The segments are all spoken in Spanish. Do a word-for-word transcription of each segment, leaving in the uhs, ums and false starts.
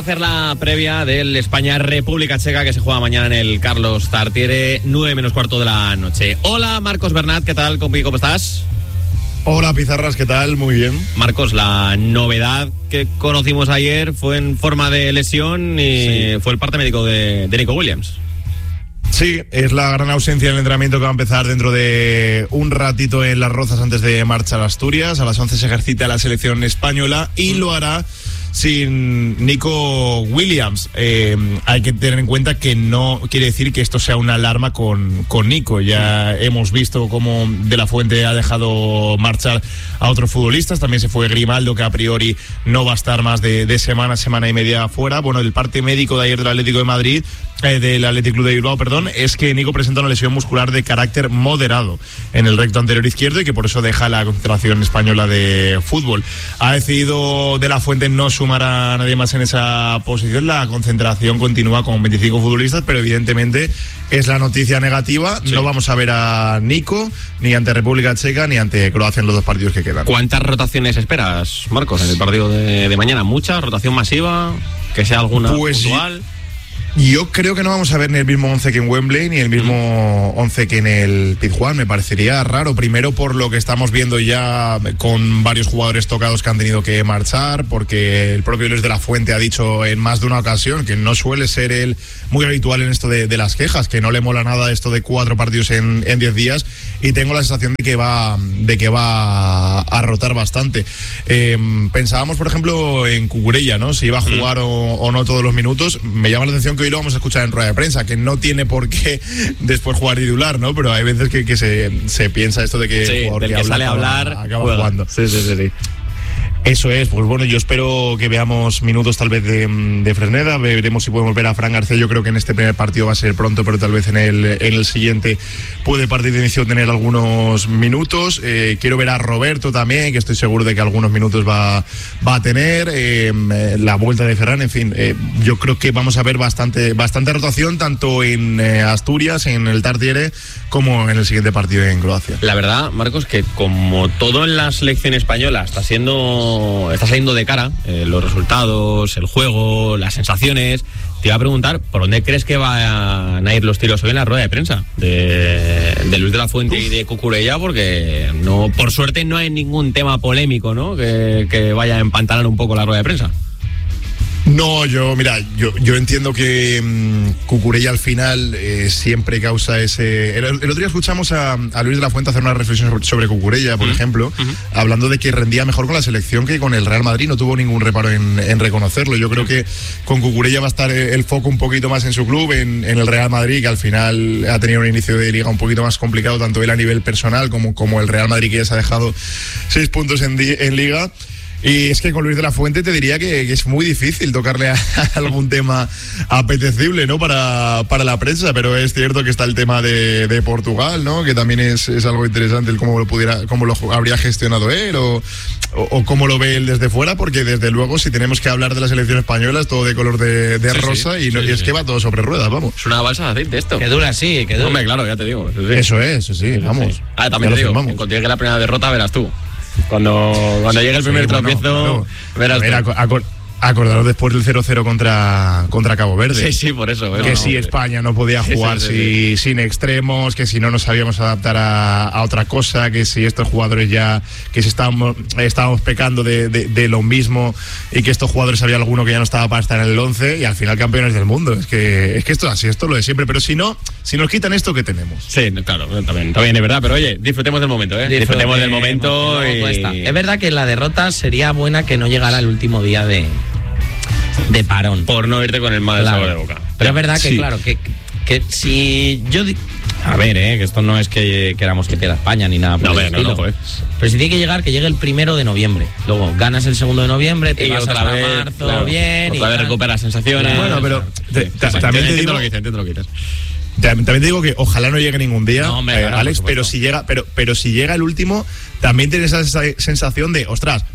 Hacer la previa del España-República Checa que se juega mañana en el Carlos Tartiere, nueve menos cuarto de la noche. Hola Marcos Bernat, ¿qué tal? ¿Cómo estás? Hola Pizarras, ¿qué tal? Muy bien. Marcos, la novedad que conocimos ayer fue en forma de lesión y sí. fue el parte médico de, de Nico Williams. Sí, es la gran ausencia del entrenamiento que va a empezar dentro de un ratito en Las Rozas antes de marchar a Asturias. A las once se ejercita la selección española y lo hará sin Nico Williams. Eh, hay que tener en cuenta que no quiere decir que esto sea una alarma con, con Nico. Ya hemos visto cómo De La Fuente ha dejado marchar a otros futbolistas. También se fue Grimaldo, que a priori no va a estar más de, de semana, semana y media fuera. Bueno, el parte médico de ayer del Atlético de Madrid, eh, del Athletic Club de Bilbao, perdón, es que Nico presenta una lesión muscular de carácter moderado en el recto anterior izquierdo y que por eso deja la concentración española de fútbol. Ha decidido De La Fuente no sumar a nadie más en esa posición. La concentración continúa con veinticinco futbolistas, pero evidentemente es la noticia negativa. Sí. No vamos a ver a Nico ni ante República Checa ni ante Croacia en los dos partidos que quedan. ¿Cuántas rotaciones esperas, Marcos, en el partido de, de mañana? ¿Mucha? ¿Rotación masiva? ¿Que sea alguna pues puntual? Yo creo que no vamos a ver ni el mismo once que en Wembley ni el mismo once que en el Pizjuán. Me parecería raro, primero por lo que estamos viendo ya con varios jugadores tocados que han tenido que marchar, porque el propio Luis de la Fuente ha dicho en más de una ocasión que no suele ser él muy habitual en esto de, de las quejas, que no le mola nada esto de cuatro partidos en, en diez días, y tengo la sensación de que va de que va a rotar bastante. Eh, pensábamos, por ejemplo, en Cucurella, ¿no? Si iba a jugar o, o no todos los minutos. Me llama la atención que hoy lo vamos a escuchar en rueda de prensa, que no tiene por qué después jugar titular, ¿no? Pero hay veces que, que se, se piensa esto de que sí, el jugador del que, que habla, sale a hablar acaba, acaba juega. jugando. Sí, sí, sí, sí. Eso es, pues bueno, yo espero que veamos minutos tal vez de, de Fresneda, veremos si podemos ver a Fran García. Yo creo que en este primer partido va a ser pronto, pero tal vez en el, en el siguiente puede partir de inicio tener algunos minutos. Eh, quiero ver a Roberto también, que estoy seguro de que algunos minutos va, va a tener, eh, la vuelta de Ferran, en fin, eh, yo creo que vamos a ver bastante, bastante rotación, tanto en eh, Asturias, en el Tartiere, como en el siguiente partido en Croacia. La verdad, Marcos, que como todo en la selección española está siendo está saliendo de cara, eh, los resultados, el juego, las sensaciones, te iba a preguntar por dónde crees que van a ir los tiros hoy en la rueda de prensa de, de Luis de la Fuente Uf. y de Cucurella, porque no, por suerte no hay ningún tema polémico, ¿no? que, que vaya a empantanar un poco la rueda de prensa. No, yo, mira, yo, yo entiendo que mmm, Cucurella al final eh, siempre causa ese... El, el otro día escuchamos a, a Luis de la Fuente hacer una reflexión sobre, sobre Cucurella, por uh-huh. ejemplo, uh-huh. hablando de que rendía mejor con la selección que con el Real Madrid. No tuvo ningún reparo en, en reconocerlo. Yo creo que con Cucurella va a estar el foco un poquito más en su club, en, en el Real Madrid, que al final ha tenido un inicio de liga un poquito más complicado, tanto él a nivel personal como, como el Real Madrid, que ya se ha dejado seis puntos en, di, en liga. Y es que con Luis de la Fuente te diría que, que es muy difícil tocarle a, a algún tema apetecible, ¿no? Para, para la prensa, pero es cierto que está el tema de, de Portugal, ¿no? Que también es, es algo interesante el cómo lo pudiera, cómo lo habría gestionado él o, o, o cómo lo ve él desde fuera, porque desde luego si tenemos que hablar de la selección española es todo de color de, de sí, rosa sí, y, no, sí, y es sí. que va todo sobre ruedas, vamos. Es una balsa de aceite esto. Que dura así, que dura. Hombre, claro, ya te digo. Sí. Eso es, sí, sí, vamos. Sí. Ah, también te digo, cuando llegue la primera derrota verás tú. Cuando, cuando llegue el primer sí, tropiezo, bueno, claro. verás. Ver, acor- Acordaros después del cero cero contra, contra Cabo Verde. Sí, sí, por eso. Que no, si no, España no podía jugar sí, sí, sí, sí. Si, sin extremos, que si no nos sabíamos adaptar a, a otra cosa, que si estos jugadores ya, que si estábamos, estábamos pecando de, de, de lo mismo y que estos jugadores había alguno que ya no estaba para estar en el once y al final campeones del mundo. Es que, es que esto es así, esto es lo de siempre. Pero si no, si nos quitan esto, ¿qué tenemos? Sí, claro, también, también es verdad. Pero oye, disfrutemos del momento, ¿eh? Disfrutemos del momento. Y... Es verdad que la derrota sería buena que no llegara el último día de... de parón. Por no irte con el mal claro. sabor de boca. Pero es verdad que, sí. claro, que, que si yo... Di- a ver, eh, que esto no es que queramos que pierda España ni nada por no, el no, estilo. No, no, pero si tiene que llegar, que llegue el primero de noviembre. Luego ganas el segundo de noviembre, te y vas otra hasta vez, marzo, claro, bien. Otra vez recuperas sensaciones. Bueno, pero te, sí, te, sí, también te entiendo digo... lo que dices, entiendo lo que dices. También te digo que ojalá no llegue ningún día, no, hombre, eh, claro, Alex, pero si llega, pero, pero si llega el último, también tienes esa sensación de, ostras,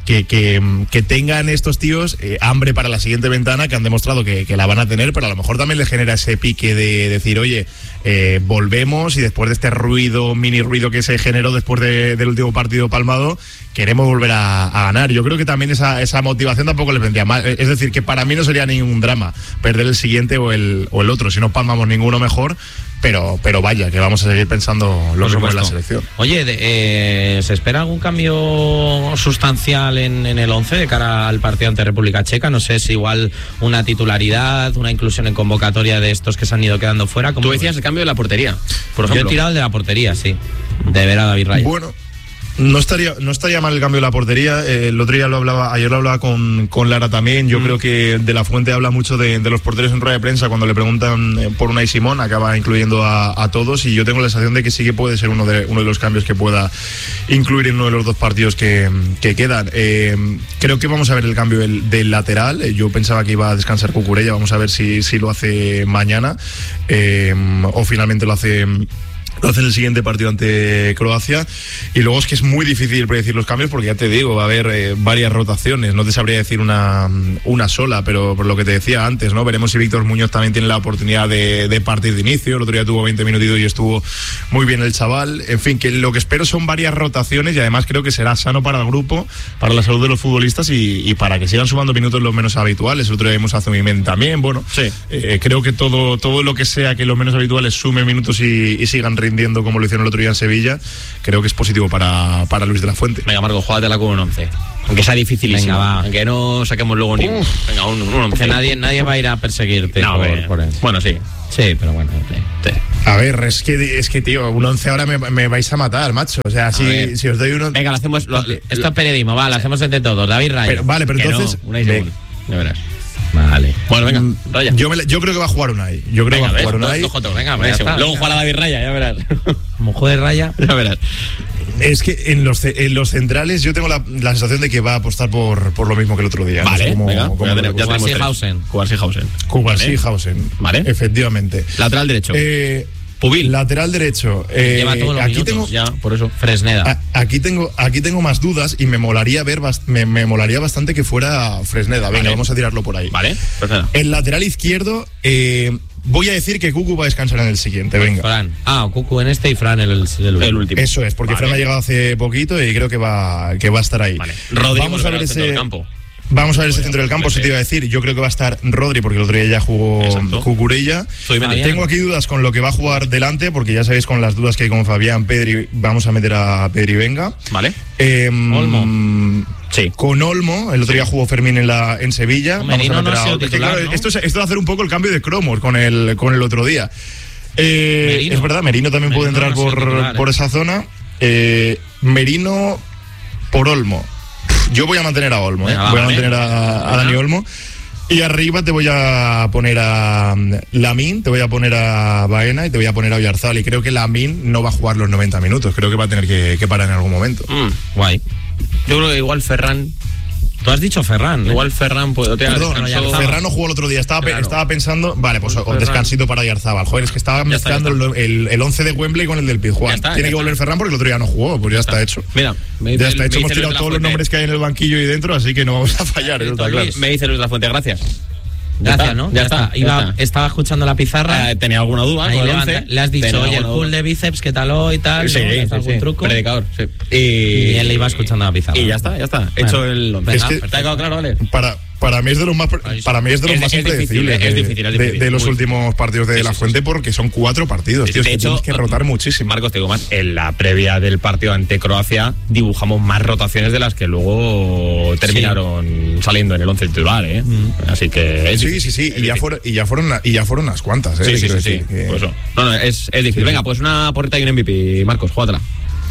que, que, que tengan estos tíos eh, hambre para la siguiente ventana, que han demostrado que, que la van a tener, pero a lo mejor también les genera ese pique de decir, oye, eh, volvemos y después de este ruido, mini ruido que se generó después de, del último partido palmado, queremos volver a, a ganar. Yo creo que también esa, esa motivación tampoco les vendría mal. Es decir, que para mí no sería ningún drama perder el siguiente o el, o el otro. Si no palmamos ninguno, mejor. Pero, pero vaya, que vamos a seguir pensando lo mismo en la selección. Oye, de, eh, ¿se espera algún cambio sustancial en, en el once de cara al partido ante República Checa? No sé si igual una titularidad, una inclusión en convocatoria de estos que se han ido quedando fuera. Tú decías el cambio de la portería, por ejemplo. Yo he tirado el de la portería, sí, de ver a David Raya. Bueno, no estaría, no estaría mal el cambio de la portería. Eh, el otro día lo hablaba, ayer lo hablaba con, con Lara también. Yo mm. creo que De La Fuente habla mucho de, de los porteros en rueda de prensa cuando le preguntan por Unai Simón, acaba incluyendo a, a todos, y yo tengo la sensación de que sí que puede ser uno de, uno de los cambios que pueda incluir en uno de los dos partidos que, que quedan. Eh, creo que vamos a ver el cambio del, del lateral. Eh, yo pensaba que iba a descansar Cucurella, vamos a ver si, si lo hace mañana eh, o finalmente lo hace... Lo hace en el siguiente partido ante Croacia. Y luego es que es muy difícil predecir los cambios, porque ya te digo, va a haber eh, varias rotaciones. No te sabría decir una, una sola, pero por lo que te decía antes, ¿no? Veremos si Víctor Muñoz también tiene la oportunidad de, de partir de inicio. El otro día tuvo veinte minutitos y estuvo muy bien el chaval. En fin, que lo que espero son varias rotaciones, y además creo que será sano para el grupo, para la salud de los futbolistas y, y para que sigan sumando minutos los menos habituales. El otro día vimos a Zubimendi también. Bueno, sí. eh, creo que todo, todo lo que sea que los menos habituales sume minutos y, y sigan rindiendo como lo hicieron el otro día en Sevilla, creo que es positivo para, para Luis de la Fuente. Venga, Marco, júgatela con un once. Aunque sea dificilísimo. Venga, va. Aunque no saquemos luego ni. Venga, un, un once. Que nadie, nadie va a ir a perseguirte. No, por, por él. Bueno, sí. Sí, pero bueno. Sí. A ver, es que, es que tío, un once ahora me, me vais a matar, macho. O sea, si, si os doy uno. Venga, lo hacemos. Lo, esto es periodismo, va, lo hacemos entre todos. David Raya. Pero, vale, pero que entonces. No, una y segunda. Ya verás. Vale. Bueno, venga, Raya. Yo, me, yo creo que va a jugar Unai. Yo creo venga, que va a jugar ves, Unai. Dos, dos, venga, venga, luego jugará David Raya, ya verás. Como juegue Raya, ya verás. Es que en los, en los centrales yo tengo la, la sensación de que va a apostar por, por lo mismo que el otro día. Vale, no sé cómo, venga, cómo ya tenemos, ya tenemos Kubalsihausen. Kubalsihausen. Kubalsihausen. Vale. Efectivamente. Lateral derecho. Eh, Pubil. Lateral derecho. Eh, Lleva todos los aquí minutos, tengo, ya, por eso. Fresneda. A, aquí tengo aquí tengo más dudas y me molaría ver me, me molaría bastante que fuera Fresneda. Venga, vale. Vamos a tirarlo por ahí. Vale, Fresneda. El lateral izquierdo, eh, voy a decir que Cucu va a descansar en el siguiente. Venga. Fran. Ah, Cucu en este y Fran en el, el, el último. Eso es, porque vale. Fran ha llegado hace poquito y creo que va, que va a estar ahí. Vale. Rodrigo, vamos a ver ese del campo. Vamos a ver ese centro del campo, se te iba a decir. Yo creo que va a estar Rodri, porque el otro día ya jugó Cucurella. Tengo aquí dudas con lo que va a jugar delante, porque ya sabéis con las dudas que hay con Fabián, Pedri, vamos a meter a Pedri Venga. Vale. Eh, Olmo. Sí. Con Olmo, el otro día jugó Fermín en la en Sevilla. Vamos a meter no a, titular, claro, ¿no? esto, es, esto va a hacer un poco el cambio de cromos con el, con el otro día. Eh, es verdad, Merino también Merino puede entrar no por, titular, por eh. esa zona. Eh, Merino por Olmo. Yo voy a mantener a Olmo, Venga, ¿eh? va, voy a mantener a, a Dani Olmo. Y arriba te voy a poner a Lamine, te voy a poner a Baena y te voy a poner a Oyarzabal. Y creo que Lamine no va a jugar los noventa minutos. Creo que va a tener que, que parar en algún momento. Mm, guay. Yo creo que igual Ferran. Tú has dicho Ferran. ¿eh? Igual Ferran puede. Perdón, no, Ferran no jugó el otro día. Estaba, claro. estaba pensando. Vale, pues o descansito para Oyarzabal. Joder, es que estaba ya mezclando está, está. El, el once de Wembley con el del Pizjuán. Está, Tiene que volver está. Ferran porque el otro día no jugó. Pues ya, ya está. está hecho. Mira, me dice, ya está hecho. Hemos tirado todos los nombres que hay en el banquillo y dentro, así que no vamos a fallar. Eso está claro. Me dice Luis de la Fuente, gracias. Gracias, ¿no? Ya, ya está. está. Iba, ya está. Estaba escuchando la pizarra. Eh, tenía alguna duda. Ahí levanta, le has dicho, oye, el pull de bíceps, ¿qué tal hoy? Tal, sí, ¿no? sí, ¿algún sí. truco? Predicador, sí. Y, y él le iba escuchando la pizarra. Y ya está, ya está. He hecho el once. Es que, ¿Te ha quedado claro, vale? Para, para mí es de los más, para mí es de los es, más es impredecibles difícil, es difícil, es difícil, de, de los muy últimos partidos de sí, La Fuente, sí, porque son cuatro partidos, sí, tío. De hecho, tienes que rotar muchísimo. Marcos, te digo más, en la previa del partido ante Croacia dibujamos más rotaciones de las que luego terminaron sí. saliendo en el once titular, ¿eh? Mm. Así que es sí, difícil, sí, sí, y ya fueron y ya fueron y ya fueron unas cuantas, ¿eh? Sí, sí, sí, sí. Que... Pues eso. No, no, es, es difícil. Sí. Venga, pues una porrita y un M V P, Marcos, júgatela.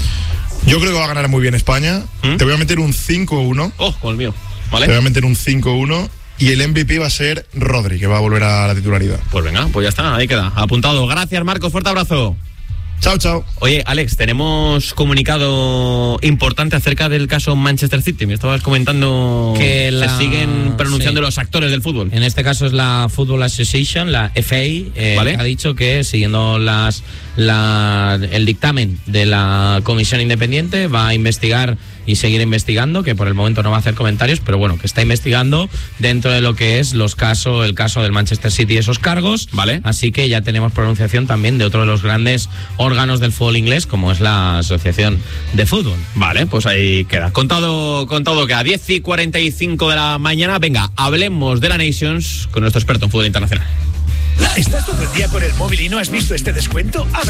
Yo creo que va a ganar muy bien España. ¿Mm? Te voy a meter un cinco uno. Oh, con el mío. Vale. Te voy a meter un cinco uno. Y el M V P va a ser Rodri, que va a volver a la titularidad. Pues venga, pues ya está, ahí queda. Apuntado. Gracias, Marcos. Fuerte abrazo. Chao, chao. Oye, Alex, tenemos comunicado importante acerca del caso Manchester City. Me estabas comentando que la... se siguen pronunciando sí. los actores del fútbol. En este caso es la Football Association, la F A, eh, ¿vale? que ha dicho que siguiendo las la, el dictamen de la comisión independiente va a investigar y seguir investigando, que por el momento no va a hacer comentarios, pero bueno, que está investigando dentro de lo que es los casos, el caso del Manchester City y esos cargos. Vale. Así que ya tenemos pronunciación también de otro de los grandes órganos del fútbol inglés, como es la Asociación de Fútbol. Vale, pues ahí queda. Contado, contado queda. diez y cuarenta y cinco de la mañana. Venga, hablemos de la Nations con nuestro experto en fútbol internacional. ¿Estás todo el día con el móvil y no has visto este descuento?